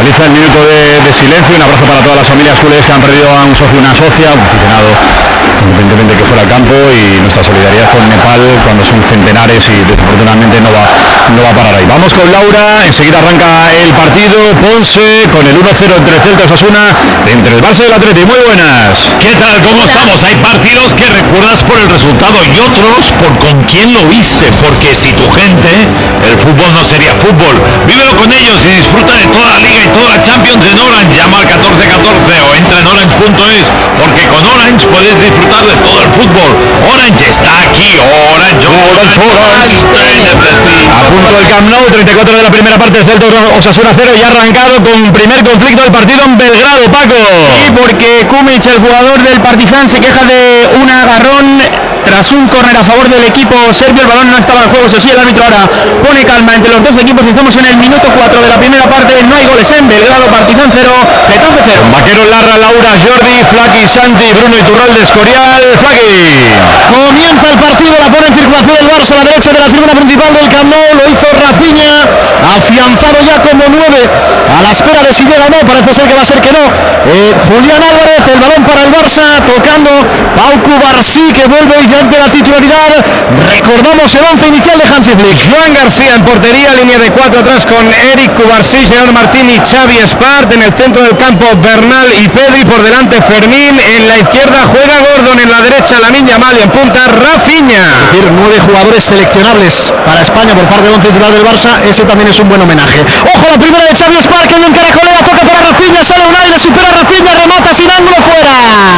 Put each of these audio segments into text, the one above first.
Finaliza el minuto de silencio. Un abrazo para todas las familias culés que han perdido a un socio, una socia, un aficionado, independientemente que fuera al campo, y nuestra solidaridad con Nepal cuando son centenares y desafortunadamente no va a parar ahí. Vamos con Laura, enseguida arranca el partido. Ponce con el 1-0 entre Celta y Osasuna, entre el Barça y el Atleti. Muy buenas. ¿Qué tal? ¿Cómo estamos? Hay partidos que recuerdas por el resultado y otros por con quién lo viste, porque si tu gente, el fútbol no sería fútbol. Vívelo con ellos y disfruta de toda la Liga y toda la Champions en Orange. Llama al 1414 o entra en orange.es, porque con Orange puedes disfrutar de todo el fútbol. Orange está aquí. Orange. A punto del Camp Nou, 34 de la primera parte, Celta Osasuna 0, y ha arrancado con primer conflicto del partido en Belgrado, Paco. Sí, porque Kumic, el jugador del Partizan, se queja de un agarrón tras un córner a favor del equipo serbio. El balón no estaba en juego, eso sí, el árbitro ahora pone calma entre los dos equipos. Estamos en el minuto 4 de la primera parte, no hay goles en Belgrado. Partizan 0, Getafe 0. Vaquero, Larra, Laura, Jordi, Flaqui, Santi, Bruno Iturralde, Escorial. Flaqui. Comienza el partido, la pone en circulación el Barça a la derecha de la tribuna principal del Camp Nou. Lo hizo Rafinha, afianzado ya como 9, a la espera de si llega o no. Parece ser que va a ser que no. Julián Álvarez, el balón para el Barça, tocando Pau Cubarsí, que vuelve ante la titularidad. Recordamos el 11 inicial de Hansi Flick. Joan García en portería, línea de 4 atrás con Eric Cubarsí, Gerard Martín y Xavi Espart. En el centro del campo, Bernal y Pedri, por delante Fermín. En la izquierda juega Gordon, en la derecha Lamine Yamal y en punta Rafinha. Es decir, 9 jugadores seleccionables para España por parte del 11 titular del Barça. Ese también es un buen homenaje. Ojo, la primera de Xavi Espart, que no encara Colera, toca para Rafinha, sale un aire, supera Rafinha, remata sin ángulo, fuera.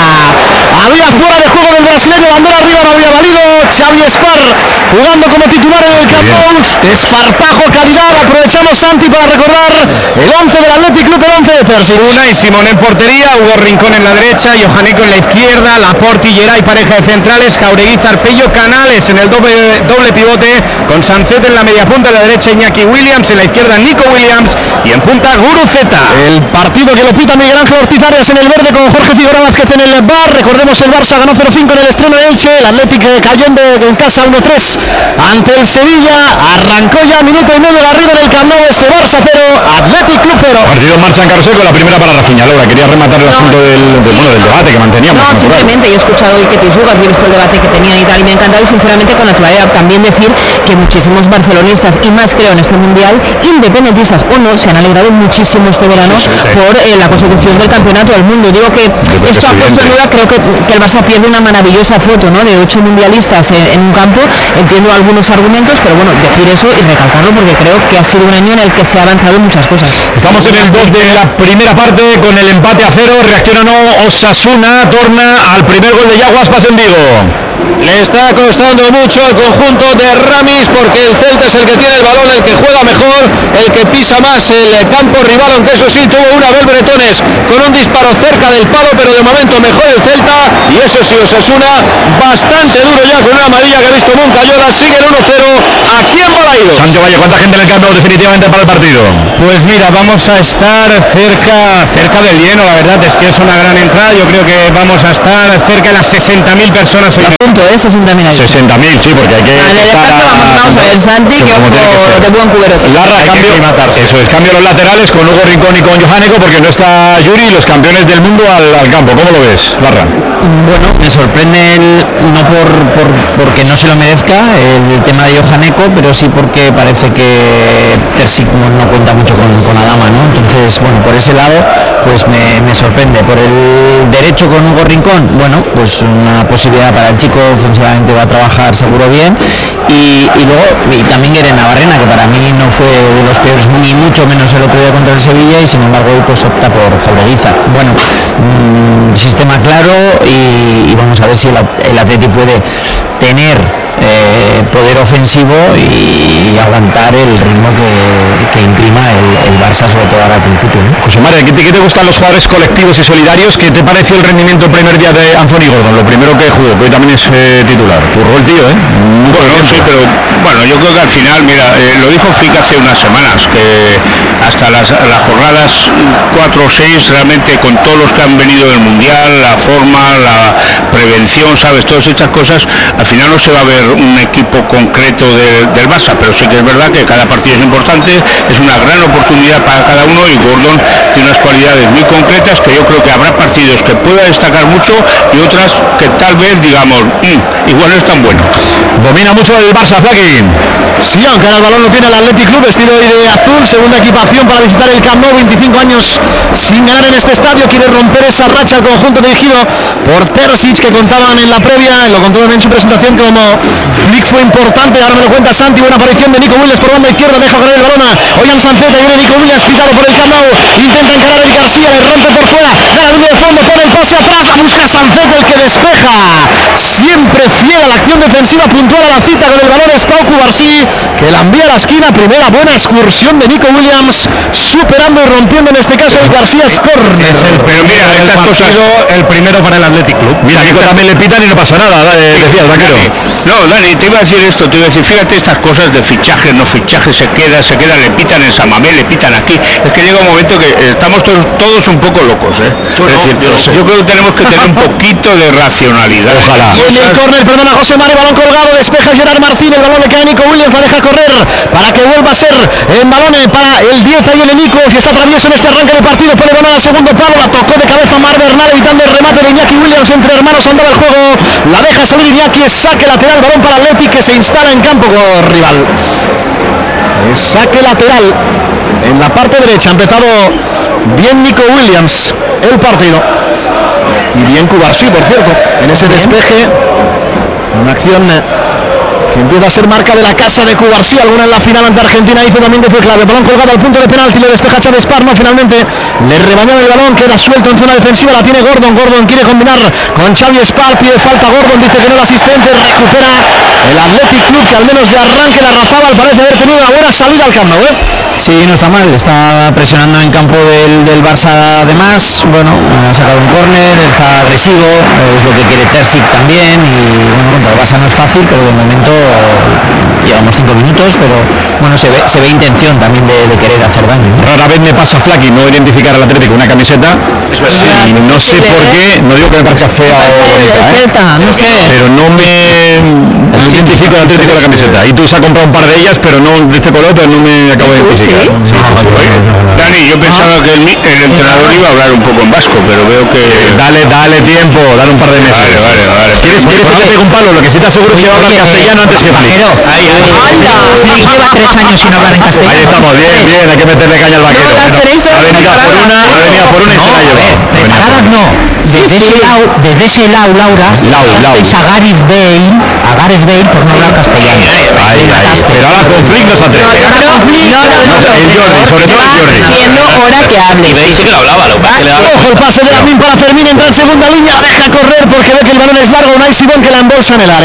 Había fuera de juego del brasileño, bandera arriba, no había valido. Xavi Espart jugando como titular en el Camp Nou. Espartajo, calidad. Aprovechamos, Santi, para recordar el 11 del Athletic Club, el 11 de Terzic. Unai Simón en portería, Hugo Rincón en la derecha, Johaneco en la izquierda, Laporte y Geray, pareja de centrales, Jauregui, Zarpello, Canales en el doble pivote, con Sancet en la media punta, en la derecha Iñaki Williams, en la izquierda Nico Williams y en punta Guruceta. El partido que lo pita Miguel Ángel Ortiz Arias en el verde, con Jorge Figueroa Vázquez en el bar. Recordemos, el Barça ganó 0-5 en el estreno de Elche, el Athletic cayó en casa 1-3 ante el Sevilla. Arrancó ya minuto y medio arriba del Camp Nou, este Barça 0, Athletic Club 0. Partido en marcha en Carseco, la primera para Rafinha. Laura, quería rematar el asunto del debate que manteníamos. No, simplemente, yo he escuchado hoy que Tisugas, yo he visto el debate que tenían y tal, y me ha encantado, y sinceramente con naturalidad también decir que muchísimos barcelonistas, y más creo en este mundial, independentistas o no, se han alegrado muchísimo este verano por la consecución del campeonato del mundo. Digo que esto ha puesto en duda, creo que el Barça pierde una maravillosa foto, ¿no?, de 8 mundialistas en un campo. Entiendo algunos argumentos, pero bueno, decir eso y recalcarlo, porque creo que ha sido un año en el que se ha avanzado en muchas cosas. Estamos en el 2 de la primera parte con el empate a 0. Reacciona o no Osasuna, torna al primer gol de Yago Aspas en Vigo. Le está costando mucho al conjunto de Ramis, porque el Celta es el que tiene el balón, el que juega mejor, el que pisa más el campo rival, aunque eso sí, tuvo una Abel Bretones con un disparo cerca del palo, pero de momento mejor el Celta. Y eso sí, Osasuna bastante duro ya, con una amarilla que ha visto Moncayola. Sigue el 1-0 aquí en Balaidos. Sancho Valle, ¿cuánta gente en el campo definitivamente para el partido? Pues mira, vamos a estar cerca del lleno. La verdad es que es una gran entrada. Yo creo que vamos a estar cerca de las 60.000 personas hoy. Punto, 60.000 ahí. 60.000, sí, porque hay que... Vamos a ver, Santi, que ojo de buen cuberote. Larra, eso es, cambio los laterales con Hugo Rincón y con Johaneco, porque no está Yuri, los campeones del mundo al campo. ¿Cómo lo ves, Larra? Bueno, me sorprende no porque no se lo merezca el tema de Johaneco, pero sí porque parece que Terzic no cuenta mucho con Adama, ¿no? Entonces, bueno, por ese lado, pues me sorprende. Por el derecho con Hugo Rincón, bueno, pues una posibilidad para el chico, ofensivamente va a trabajar seguro bien. Y luego, y también Guerena Barrena, que para mí no fue de los peores, ni mucho menos el otro día contra el Sevilla, y sin embargo hoy pues opta por Jaureguiza. Bueno, sistema claro, y vamos a ver si el Atleti puede tener poder ofensivo y aguantar el ritmo que imprima el Barça, sobre todo ahora al principio, ¿no? José María, ¿qué te gustan los jugadores colectivos y solidarios? ¿Qué te pareció el rendimiento el primer día de Anthony Gordon? Lo primero que jugó, que hoy también es titular. Curró el tío, ¿eh? Bueno, sí, pero bueno, yo creo que al final, mira, lo dijo Flick hace unas semanas, que hasta las jornadas 4 o 6, realmente con todos los que han venido del Mundial, la forma, la prevención, ¿sabes? Todas estas cosas, al final no se va a ver un equipo concreto del Barça, pero sí que es verdad que cada partido es importante, es una gran oportunidad para cada uno, y Gordon tiene unas cualidades muy concretas que yo creo que habrá partidos que pueda destacar mucho y otras que tal vez digamos, igual no es tan bueno. Domina mucho el Barça, Flaqui. Sí, aunque ahora el balón lo tiene el Athletic Club, vestido hoy de azul, segunda equipación para visitar el Camp Nou, 25 años sin ganar en este estadio, quiere romper esa racha al conjunto dirigido por Terzic, que contaban en la previa, lo contó en su presentación, que como Flick fue importante. Ahora me lo cuenta Santi, buena aparición de Nico Williams por banda izquierda, deja correr el balón a Ollán Sanceta, y viene Nico Williams picado por el Camp Nou, intenta encarar el García, le rompe por fuera, da la línea de fondo, pone el pase atrás, la busca Sanceta, el que despeja, siempre fiel a la acción defensiva, puntual a la cita con el balón es Pau Cubarsí, que la envía a la esquina. Primera buena excursión de Nico Williams, superando y rompiendo en este caso el García Scorner. Pero mira, estas cosas, el primero para el Athletic Club. Mira, Nico también le pitan y no pasa nada, decía el vaquero. no, Dani, te iba a decir esto, te iba a decir, fíjate estas cosas de fichajes, no fichajes, se queda, le pitan en Samamé, le pitan aquí, es que llega un momento que estamos todos un poco locos, ¿eh? Es decir, yo creo que tenemos que tener un poquito de racionalidad. Ojalá. Y en el córner, perdona, José Mari, balón colgado, despeja Gerard Martín, el balón le cae a Nico Williams, la deja correr para que vuelva a ser en balones para el 10, ahí el Nico, que está travieso en este arranque de partido, pone balón al segundo palo, la tocó de cabeza Mar Bernal, evitando el remate de Iñaki Williams, entre hermanos andaba el juego, la deja salir Iñaki, saque lateral, balón para Athletic, que se instala en campo rival. Saque lateral en la parte derecha, ha empezado bien Nico Williams el partido, y bien Cubarsí, por cierto, en ese despeje, una acción que empieza a ser marca de la casa de Cubarsí, alguna en la final ante Argentina hizo también, que fue clave. Balón colgado al punto de penalti, lo despeja Chávez Parma, finalmente le rebañó el balón, queda suelto en zona defensiva, la tiene Gordon quiere combinar con Xavi Spar, pide falta Gordon, dice que no el asistente, recupera el Athletic Club, que al menos de arranque la Razabal parece haber tenido una buena salida al Camp Nou, ¿eh? Sí, no está mal, está presionando en campo del Barça además, bueno, ha sacado un córner, está agresivo, es lo que quiere Terzic también, y bueno, contra el Barça no es fácil, pero de momento llevamos 5 minutos, pero bueno, se ve intención también de querer hacer daño. Rara vez me pasa, Flaqui, no identificar al Atlético una camiseta, y no sé por qué, no digo que me parezca fea o bonita, no sé. pero no identifico al Atlético la camiseta, y tú se has comprado un par de ellas, pero no de este color, pero no me acabo de identificar. Dani, yo pensaba que el entrenador iba a hablar un poco en vasco, pero veo que... Dale tiempo, dale un par de meses. Vale. ¿Quieres que te pegue un palo? Lo que sí te aseguro es que va a hablar castellano antes que Flick. Flick lleva 3 años sin hablar en castellano. Ahí estamos, bien, hay que meterle caña al vaquero. Ha venido a por una y se la ha llevado. Preparadas no. Desde ese lado, Laura, es a Gareth Bale por no hablar castellano. Pero ahora con Flick no se atreve. El Jordi, sobre todo el Jordi. Siendo hora que hable. Sí que lo hablaba, Ojo, el pase de Lamin para Fermín, entra en segunda línea, deja correr porque ve que el balón es largo, Unai Simón, que la embolsa en el área.